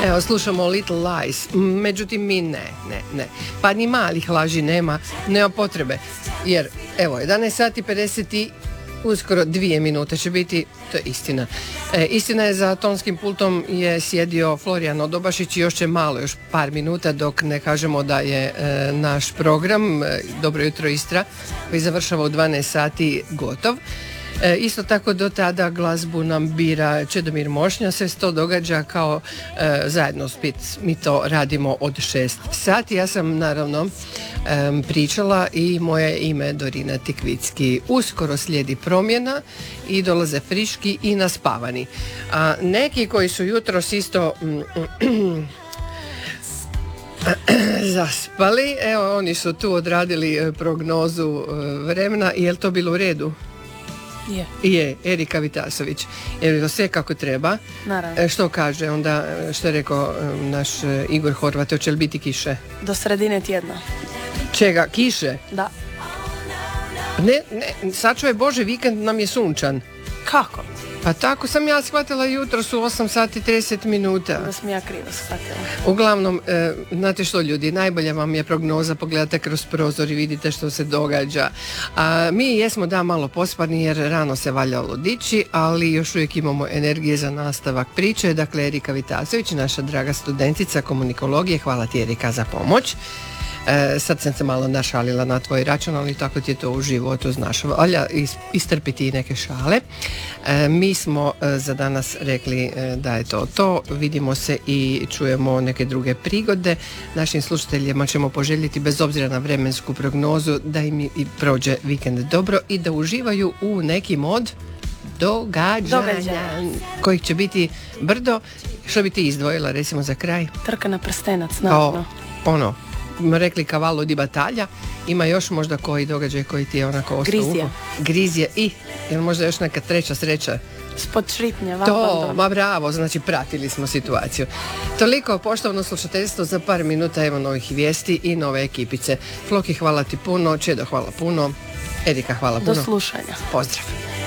Evo, slušamo Little Lies, međutim mi ne. Pa ni malih laži nema potrebe, jer evo, 11 sati 50 i uskoro 2 minute će biti, to je istina. Istina je, za tonskim pultom je sjedio Florijan Odobašić i još će malo, još par minuta dok ne kažemo da je naš program Dobro jutro Istra, koji završava u 12 sati, gotov. Isto tako do tada glazbu nam bira Čedomir Mošnja, sve se to događa kao zajedno spit. Mi to radimo od 6 sati. Ja sam naravno pričala i moje ime Dorina Tikvicki. Uskoro slijedi promjena i dolaze friški i naspavani. A neki koji su jutros isto zaspali, evo oni su tu odradili prognozu vremena. Je li to bilo u redu? Je, Erika Vitasović. Je li sve kako treba? Naravno. Što kaže onda, što je rekao naš Igor Horvat, hoće li biti kiše? Do sredine tjedna. Čega, kiše? Da. Ne, sačuvaj Bože, vikend nam je sunčan. Kako? Pa tako sam ja shvatila, jutro su 8 sati 30 minuta. Da sam ja krivo shvatila. Uglavnom, znate što ljudi, najbolja vam je prognoza, pogledate kroz prozor i vidite što se događa. Mi jesmo malo pospani jer rano se valjalo dići, ali još uvijek imamo energije za nastavak priče. Dakle, Erika Vitasović, naša draga studentica komunikologije, hvala ti Erika za pomoć. Sad sam se malo našalila na tvoj račun, ali tako ti je to u životu, znaš, valja istrpiti i neke šale. Mi smo za danas rekli da je to. Vidimo se i čujemo neke druge prigode. Našim slušateljima ćemo poželjeti, bez obzira na vremensku prognozu, da im i prođe vikend dobro i da uživaju u nekim od događanja kojih će biti brdo. Što bi ti izdvojila recimo za kraj? Trka na prstenac, naravno. Rekli Cavallo di Battaglia. Ima još možda koji događaj koji ti je onako ostao uho? Grizje i možda još neka treća sreća? Spod Šripnja, ma bravo, znači pratili smo situaciju. Toliko poštovno slušateljstvo, za par minuta evo novih vijesti i nove ekipice. Floki, hvala ti puno, Čedo, hvala puno, Erika, hvala puno. Do slušanja. Pozdrav.